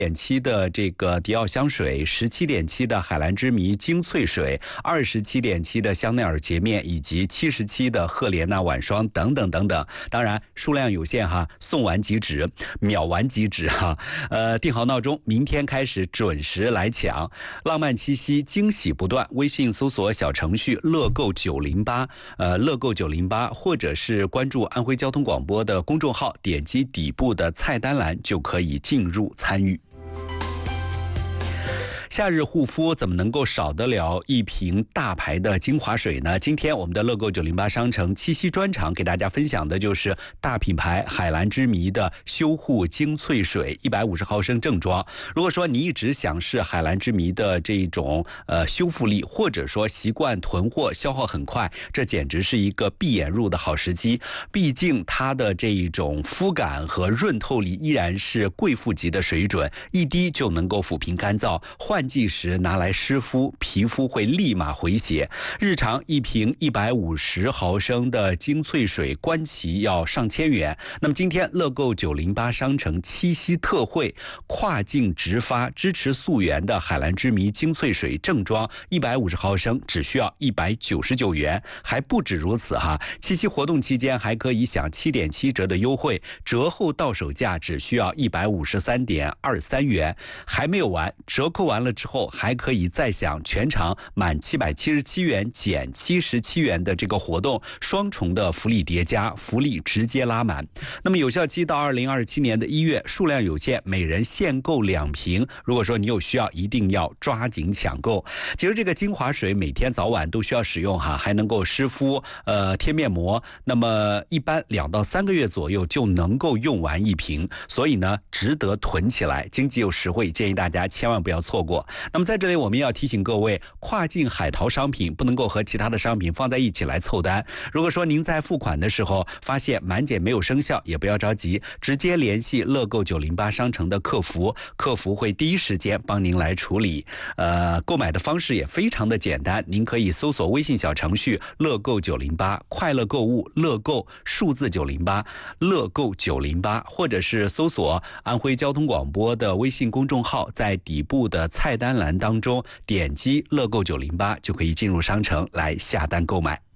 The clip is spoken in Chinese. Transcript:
7的这个迪奥香水，17.7的海蓝之谜精粹水，27.7的香奈儿洁面，以及77的赫莲娜晚霜等等等等。当然数量有限哈，送完即止，秒完即止哈。定好闹钟，明天开始准时来抢。浪漫七夕，惊喜不断。微信搜索小程序乐购908，乐购908，或者是关注安徽交通广播的公众号，点击底部的菜单栏就可以进入参与。夏日护肤怎么能够少得了一瓶大牌的精华水呢？今天我们的乐购908商城七夕专场给大家分享的就是大品牌海蓝之谜的修护精粹水，150毫升正装。如果说你一直想试海蓝之谜的这种修复力，或者说习惯囤货消耗很快，这简直是一个闭眼入的好时机。毕竟它的这一种肤感和润透力依然是贵妇级的水准，一滴就能够抚平干燥，换季时拿来湿敷，皮肤会立马回血。日常一瓶150毫升的精粹水，观其要上千元。那么今天乐购908商城七夕特惠，跨境直发，支持溯源的海蓝之谜精粹水正装150毫升只需要199元。还不止如此哈，七夕活动期间还可以享7.7折的优惠，折后到手价只需要153.23元。还没有完，折扣完了之后还可以再享全场满777元减77元的这个活动，双重的福利叠加，福利直接拉满。那么有效期到2027年的1月，数量有限，每人限购2瓶。如果说你有需要，一定要抓紧抢购。其实这个精华水每天早晚都需要使用哈，还能够湿敷贴面膜，那么一般2到3个月左右就能够用完一瓶，所以呢值得囤起来，经济又实惠，建议大家千万不要错过。那么在这里我们要提醒各位，跨境海淘商品不能够和其他的商品放在一起来凑单。如果说您在付款的时候发现满减没有生效，也不要着急，直接联系乐购908商城的客服，客服会第一时间帮您来处理。购买的方式也非常的简单，您可以搜索微信小程序乐购908，快乐购物乐购数字908，乐购908，或者是搜索安徽交通广播的微信公众号，在底部的菜单栏当中点击乐购908就可以进入商城来下单购买。